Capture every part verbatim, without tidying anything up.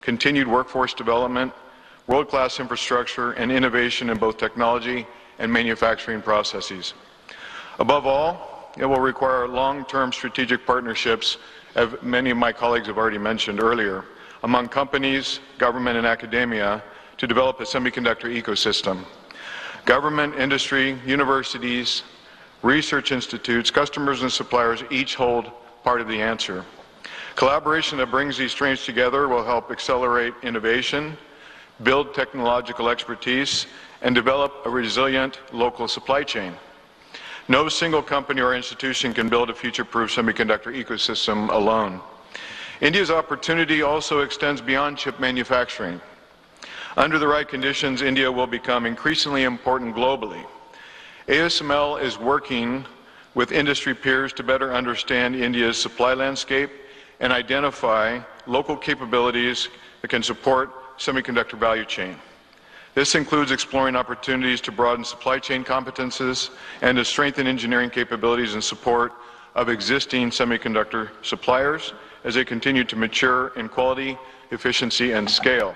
continued workforce development, world-class infrastructure, and innovation in both technology and manufacturing processes. Above all, it will require long-term strategic partnerships, as many of my colleagues have already mentioned earlier, among companies, government, and academia to develop a semiconductor ecosystem. Government, industry, universities, research institutes, customers, and suppliers each hold part of the answer. Collaboration that brings these strengths together will help accelerate innovation, build technological expertise, and develop a resilient local supply chain. No single company or institution can build a future-proof semiconductor ecosystem alone. India's opportunity also extends beyond chip manufacturing. Under the right conditions, India will become increasingly important globally. A S M L is working with industry peers to better understand India's supply landscape and identify local capabilities that can support semiconductor value chain. This includes exploring opportunities to broaden supply chain competences and to strengthen engineering capabilities in support of existing semiconductor suppliers as they continue to mature in quality, efficiency, and scale.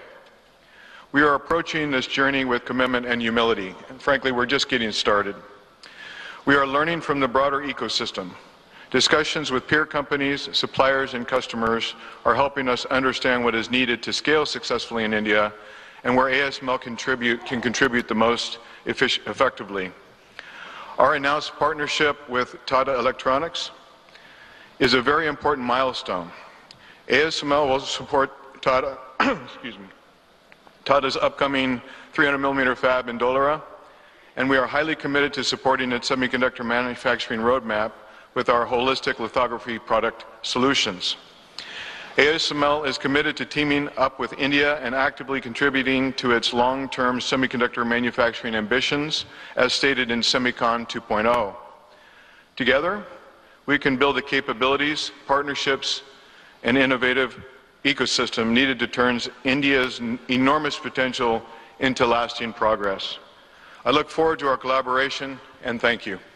We are approaching this journey with commitment and humility, and frankly, we're just getting started. We are learning from the broader ecosystem. Discussions with peer companies, suppliers, and customers are helping us understand what is needed to scale successfully in India and where A S M L contribute, can contribute the most effectively. Our announced partnership with Tata Electronics is a very important milestone. A S M L will support Tata, excuse me, Tata's upcoming three hundred millimeter fab in Dholera, and we are highly committed to supporting its semiconductor manufacturing roadmap with our holistic lithography product solutions. A S M L is committed to teaming up with India and actively contributing to its long-term semiconductor manufacturing ambitions, as stated in Semicon two point oh. Together, we can build the capabilities, partnerships, and innovative ecosystem needed to turn India's enormous potential into lasting progress. I look forward to our collaboration, and thank you.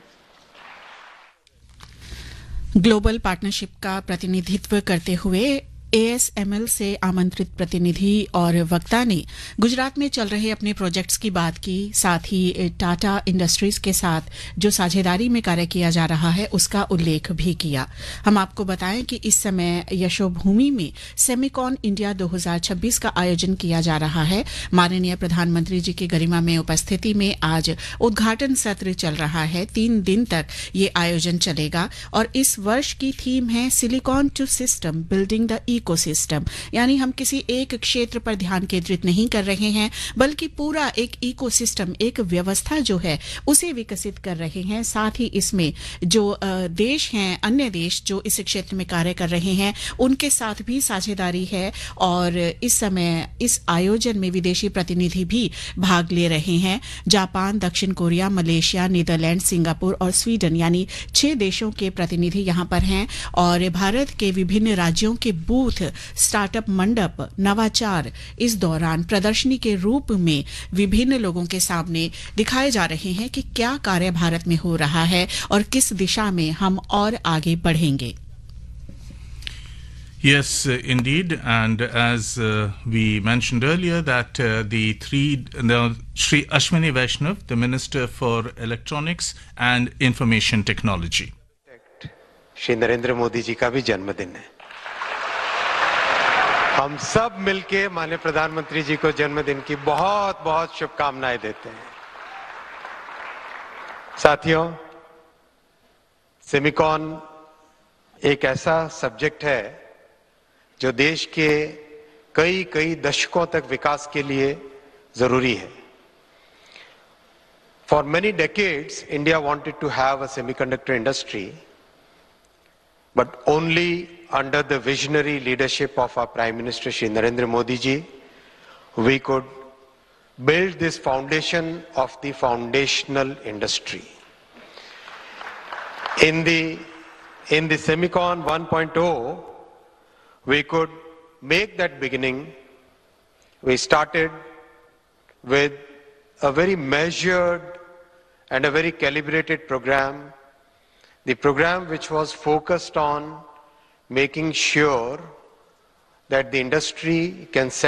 Global partnership का प्रतिनिधित्व करते हुए A S M L से आमंत्रित प्रतिनिधि और वक्ता ने गुजरात में चल रहे अपने प्रोजेक्ट्स की बात की, साथ ही टाटा इंडस्ट्रीज के साथ जो साझेदारी में कार्य किया जा रहा है उसका उल्लेख भी किया। हम आपको बताएं कि इस समय यशोभूमि में सेमिकॉन इंडिया दो हज़ार छब्बीस का आयोजन किया जा रहा है। माननीय प्रधानमंत्री जी की गरिमा में उपस्थिति में आज उद्घाटन सत्र चल रहा है। तीन दिन तक ये आयोजन चलेगा और इस वर्ष की थीम है silicon to system building the ecosystem, यानी हम किसी एक क्षेत्र पर ध्यान केंद्रित नहीं कर रहे हैं बल्कि पूरा एक इकोसिस्टम, एक व्यवस्था जो है उसे विकसित कर रहे हैं। साथ ही इसमें जो देश हैं, अन्य देश जो इस क्षेत्र में कार्य कर रहे हैं उनके साथ भी साझेदारी है और इस समय इस आयोजन में विदेशी प्रतिनिधि भी भाग ले रहे हैं। जापान, दक्षिण कोरिया, मलेशिया, नीदरलैंड, सिंगापुर और स्वीडन यानी छह देशों के प्रतिनिधि यहां पर हैं और भारत के विभिन्न राज्यों के बूथ, स्टार्टअप मंडप, नवाचार इस दौरान प्रदर्शनी के रूप में विभिन्न लोगों के सामने दिखाए जा रहे हैं कि क्या कार्य भारत में हो रहा है और किस दिशा में हम और आगे बढ़ेंगे। Yes, uh, indeed, and as uh, we mentioned earlier, that uh, the three, the Shri Ashwini Vaishnav, the Minister for Electronics and Information Technology. Shri Narendra Modi ji का भी जन्मदिन है। हम सब मिलके माननीय प्रधानमंत्री जी को जन्मदिन की बहुत बहुत शुभकामनाएं देते हैं। साथियों, सेमिकॉन एक ऐसा सब्जेक्ट है जो देश के कई कई दशकों तक विकास के लिए जरूरी है। For many decades, India wanted to have a semiconductor industry, but only under the visionary leadership of our Prime Minister Shri Narendra Modi ji, we could build this foundation of the foundational industry. In the, in the Semicon one point oh, we could make that beginning. We started with a very measured and a very calibrated program. The program which was focused on making sure that the industry can set